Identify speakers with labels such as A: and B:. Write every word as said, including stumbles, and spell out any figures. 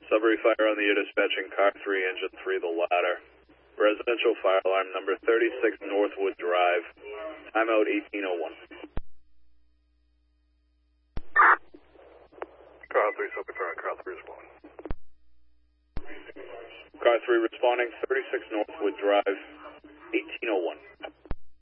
A: Sudbury Fire on the air dispatching car three, engine three, the ladder. Residential fire alarm number thirty-six Northwood Drive. Timeout eighteen oh one.
B: Car three, Sudbury Fire, car three responding.
A: Car three responding, thirty-six Northwood Drive, eighteen oh one.